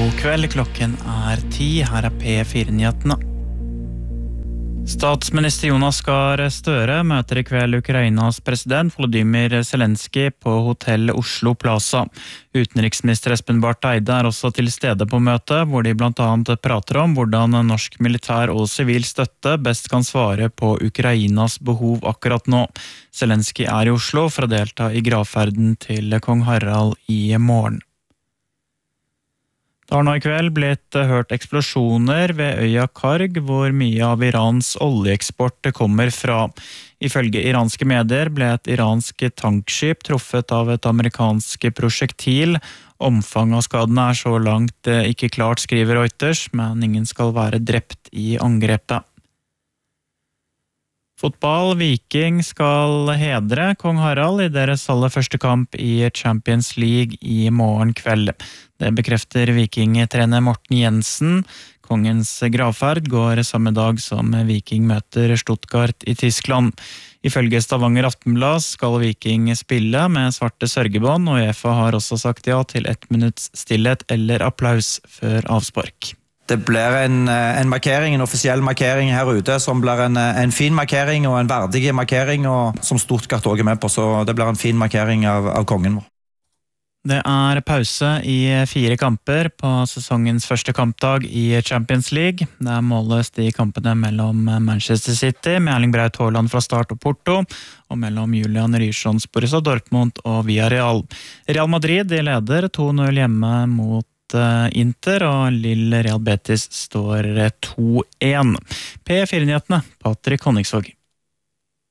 God kveld, klokken 10, her P4-nyhetene. Statsminister Jonas Gahr Støre møter I kveld Ukrainas president Volodymyr Zelenskyj på hotell Oslo Plaza. Utenriksminister Espen Barth Eide også til stede på møtet, hvor de blant annet prater om hvordan norsk militær og sivil støtte best kan svare på Ukrainas behov akkurat nå. Zelenskyj I Oslo for å delta I gravferden til kong Harald I morgen. Det har nå I kveld blitt hørt eksplosjoner ved øya Karg, hvor mye av Irans oljeeksport kommer fra. Ifølge iranske medier ble et iransk tankskip truffet av et amerikansk prosjektil. Omfanget av skadene så langt ikke klart, skriver Reuters, men ingen skal være drept I angrepet. Fotball, Viking skal hedre kong Harald I deres aller første kamp I Champions League I morgen kveld. Det bekrefter Viking-trener Morten Jensen. Kongens gravferd går samme dag som Viking møter Stuttgart I Tyskland. Ifølge Stavanger Aftenblad skal Viking spille med svarte sørgebånd, og UEFA har også sagt ja til 1 minutts stillhet eller applaus før avspark. Det blir en markering, en offisiell markering her ute, som blir en fin markering og en verdig markering, og som Stuttgart også med på, så det blir en fin markering av kongen vår. Det pause I 4 kamper på sesongens første kampdag I Champions League. Det måles de kampene mellom Manchester City med Erling Braut Haaland fra Start og Porto, og mellom Julian Ryerson, Borussia Dortmund og Villarreal. Real Madrid de leder 2-0 hjemme mot Inter, og Lille Real Betis står 2-1. P4-nyhetene, Patrick Honningsvåg.